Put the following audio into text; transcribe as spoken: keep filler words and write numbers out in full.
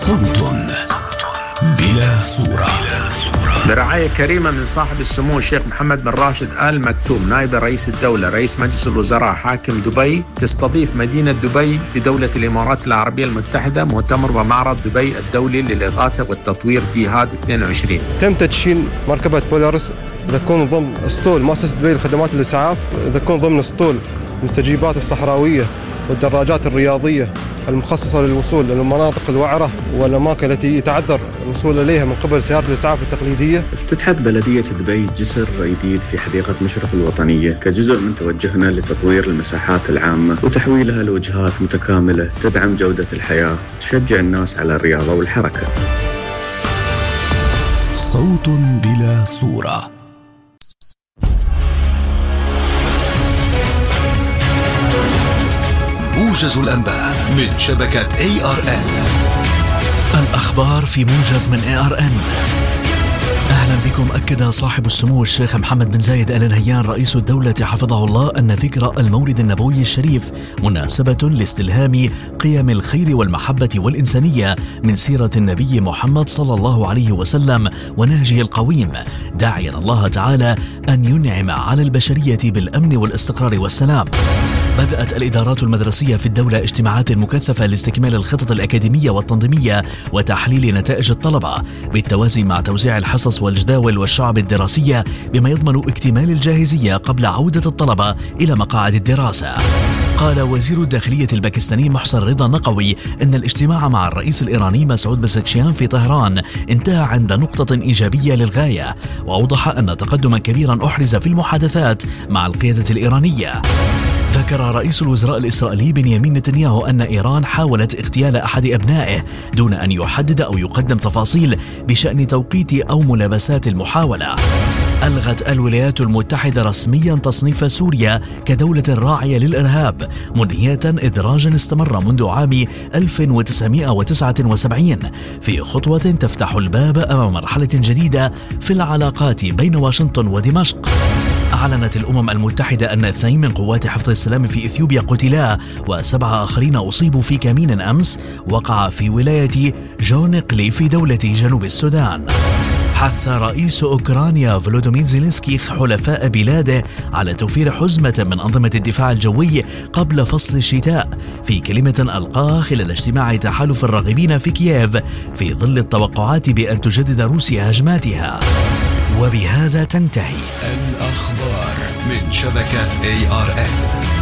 صوت بلا صورة. برعاية كريمة من صاحب السمو الشيخ محمد بن راشد آل مكتوم نائب رئيس الدولة رئيس مجلس الوزراء حاكم دبي، تستضيف مدينة دبي بدولة الإمارات العربية المتحدة مؤتمر ومعرض دبي الدولي للإغاثة والتطوير ديهاد اثنين وعشرين. تم تدشين مركبة بولارس تكون ضمن اسطول مؤسسة دبي لخدمات الإسعاف، تكون ضمن اسطول المستجيبات الصحراوية والدراجات الرياضية المخصصة للوصول للمناطق الوعرة والأماكن التي يتعذر الوصول إليها من قبل سيارة الإسعاف التقليدية. افتتحت بلدية دبي جسر جديد في حديقة مشرف الوطنية كجزء من توجهنا لتطوير المساحات العامة وتحويلها لوجهات متكاملة تدعم جودة الحياة وتشجع الناس على الرياضة والحركة. صوت بلا صورة. موجز الأنباء من شبكة إيه آر إن. الأخبار في موجز من إيه آر إن. أهلا بكم. أكد صاحب السمو الشيخ محمد بن زايد آل نهيان رئيس الدولة حفظه الله أن ذكرى المولد النبوي الشريف مناسبة لاستلهام قيم الخير والمحبة والإنسانية من سيرة النبي محمد صلى الله عليه وسلم ونهجه القويم، داعيا الله تعالى أن ينعم على البشرية بالأمن والاستقرار والسلام. بدأت الإدارات المدرسية في الدولة اجتماعات مكثفة لاستكمال الخطط الأكاديمية والتنظيمية وتحليل نتائج الطلبة بالتوازي مع توزيع الحصص والجداول والشعب الدراسية بما يضمن اكتمال الجاهزية قبل عودة الطلبة إلى مقاعد الدراسة. قال وزير الداخلية الباكستاني محسن رضا نقوي إن الاجتماع مع الرئيس الإيراني مسعود بزكشيان في طهران انتهى عند نقطة إيجابية للغاية، وأوضح أن تقدما كبيرا أحرز في المحادثات مع القيادة الإيرانية. ذكر رئيس الوزراء الإسرائيلي بنيامين نتنياهو أن إيران حاولت اغتيال أحد أبنائه دون أن يحدد أو يقدم تفاصيل بشأن توقيت أو ملابسات المحاولة. ألغت الولايات المتحدة رسميا تصنيف سوريا كدولة راعية للإرهاب منهية إدراجا استمر منذ عام ألف وتسعمائة وتسعة وسبعين في خطوة تفتح الباب أمام مرحلة جديدة في العلاقات بين واشنطن ودمشق. أعلنت الأمم المتحدة أن اثنين من قوات حفظ السلام في إثيوبيا قتلا وسبعة آخرين أصيبوا في كمين أمس وقع في ولاية جونقلي في دولة جنوب السودان. حث رئيس أوكرانيا فلوديمير زيلينسكي حلفاء بلاده على توفير حزمة من أنظمة الدفاع الجوي قبل فصل الشتاء في كلمة ألقاها خلال اجتماع تحالف الراغبين في كييف في ظل التوقعات بأن تجدد روسيا هجماتها. وبهذا تنتهي الأخبار من شبكة إيه آر إن.